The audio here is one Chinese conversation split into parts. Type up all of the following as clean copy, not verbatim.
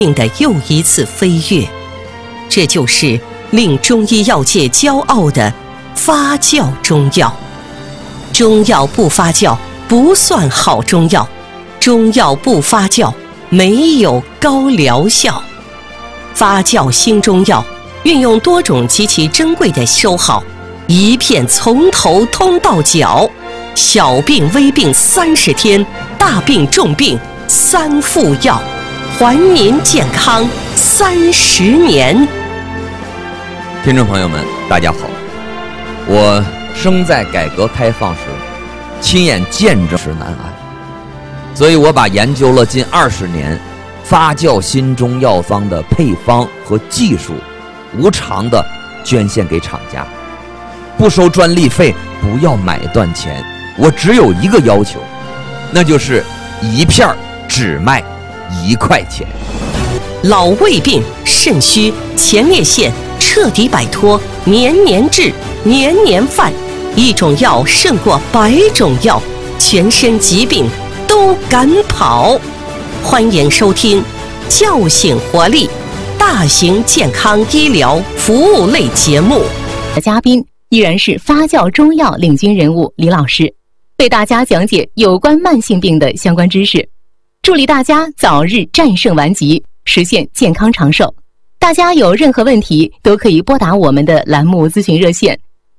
病的又一次飞跃。这就是令中医药界骄傲的发酵中药。中药不发酵不算好中药，中药不发酵没有高疗效。发酵新中药运用多种极其珍贵的收好，一片从头通到脚，小病微病30天，大病重病3副药，还您健康30年。 听众朋友们，大家好，我生在改革开放时，亲眼见证是难安，所以我把研究了近20年发酵新中药方的配方和技术，无偿的捐献给厂家，不收专利费，不要买断钱。我只有一个要求，那就是一片只卖1块钱。 老胃病、肾虚、前列腺彻底摆脱年年治、年年犯，一种药胜过100种药，全身疾病都赶跑。欢迎收听叫醒活力大型健康医疗服务类节目。 嘉宾依然是发酵中药领军人物李老师，为大家讲解有关慢性病的相关知识，助力大家早日战胜顽疾，实现健康长寿。大家有任何问题都可以拨打我们的栏目咨询热线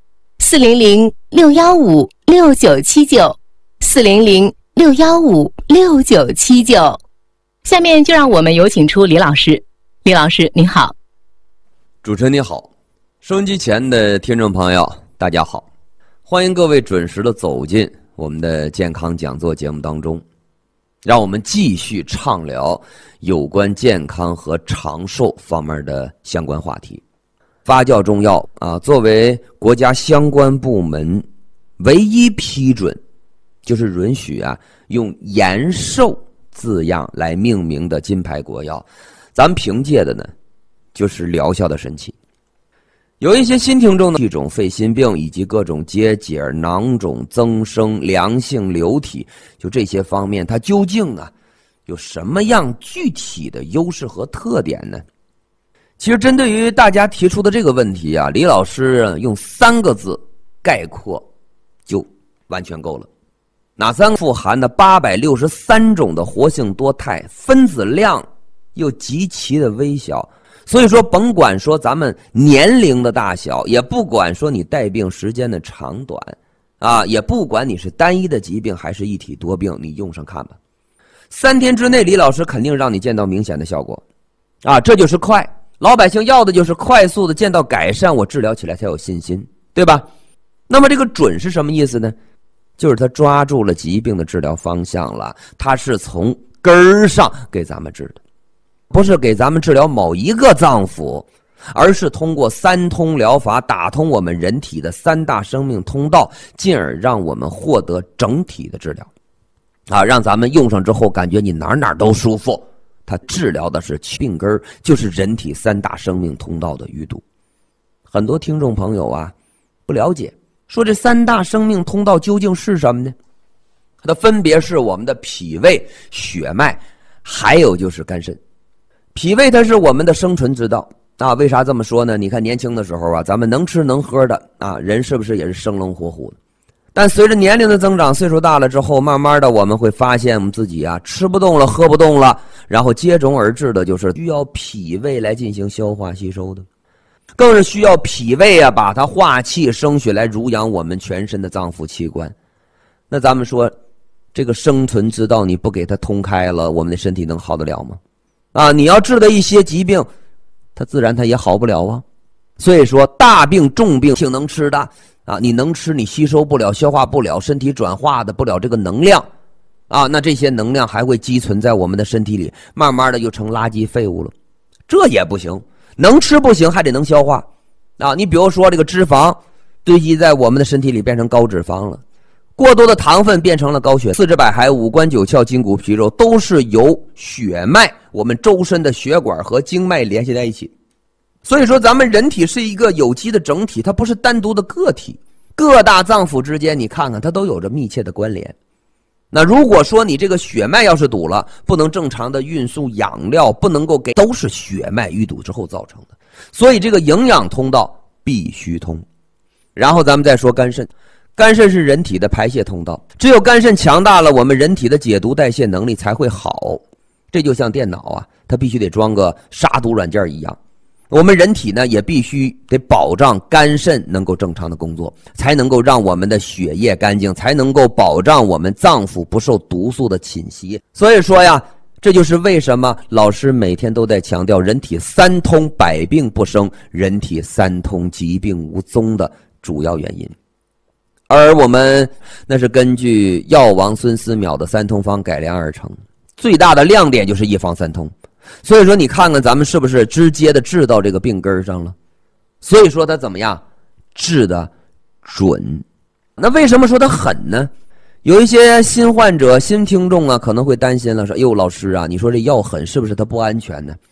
400-615-6979 400-615-6979。下面就让我们有请出李老师。李老师您好。 主持人你好，收音机前的听众朋友大家好，欢迎各位准时的走进我们的健康讲座节目当中，让我们继续畅聊有关健康和长寿方面的相关话题。发酵中药作为国家相关部门唯一批准，就是允许用延寿字样来命名的金牌国药，咱们凭借的呢就是疗效的神奇。有一些新听众呢，一种肺心病以及各种结节、囊肿、增生、良性瘤体，就这些方面，它究竟有什么样具体的优势和特点呢？其实针对于大家提出的这个问题李老师用3个字概括就完全够了。哪3个？富含的863种的活性多肽，分子量又极其的微小，所以说甭管说咱们年龄的大小，也不管说你带病时间的长短也不管你是单一的疾病还是一体多病，你用上看吧，3天之内李老师肯定让你见到明显的效果这就是快。老百姓要的就是快速的见到改善，我治疗起来才有信心，对吧？那么这个准是什么意思呢？就是他抓住了疾病的治疗方向了，他是从根儿上给咱们治的，不是给咱们治疗某一个脏腑，而是通过3通疗法打通我们人体的3大生命通道，进而让我们获得整体的治疗让咱们用上之后感觉你哪哪都舒服。它治疗的是病根，就是人体3大生命通道的淤堵。很多听众朋友不了解，说这3大生命通道究竟是什么呢？它分别是我们的脾胃、血脉，还有就是肝肾。脾胃它是我们的生存之道为啥这么说呢？你看年轻的时候咱们能吃能喝的人是不是也是生龙活虎的？但随着年龄的增长，岁数大了之后，慢慢的我们会发现我们自己吃不动了，喝不动了，然后接踵而至的就是需要脾胃来进行消化吸收的，更是需要脾胃把它化气生血来濡养我们全身的脏腑器官。那咱们说这个生存之道你不给它通开了，我们的身体能好得了吗？你要治的一些疾病，它自然它也好不了所以说大病重病挺能吃的你能吃你吸收不了，消化不了，身体转化的不了这个能量那这些能量还会积存在我们的身体里，慢慢的就成垃圾废物了，这也不行。能吃不行，还得能消化你比如说这个脂肪堆积在我们的身体里变成高脂肪了，过多的糖分变成了高血，四肢百骸、五官九窍、筋骨皮肉都是由血脉我们周身的血管和经脉联系在一起。所以说咱们人体是一个有机的整体，它不是单独的个体，各大脏腑之间你看看它都有着密切的关联那如果说你这个血脉要是堵了，不能正常的运输养料，不能够给，都是血脉淤堵之后造成的。所以这个营养通道必须通。然后咱们再说肝肾，肝肾是人体的排泄通道，只有肝肾强大了，我们人体的解毒代谢能力才会好。这就像电脑啊，它必须得装个杀毒软件一样。我们人体呢也必须得保障肝肾能够正常的工作，才能够让我们的血液干净，才能够保障我们脏腑不受毒素的侵袭。所以说呀，这就是为什么老师每天都在强调人体三通百病不生，人体三通疾病无踪的主要原因。而我们那是根据药王孙思邈的三通方改良而成，最大的亮点就是一方三通。所以说你看看咱们是不是直接的治到这个病根上了。所以说它怎么样治的准。那为什么说它狠呢？有一些新患者新听众啊可能会担心了，说哟老师啊，你说这药狠是不是它不安全呢？